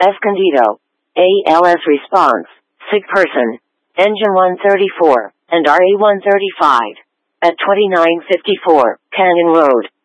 Escondido. ALS response. Sick person. Engine 134, and RA 135. At 2954, Canyon Road.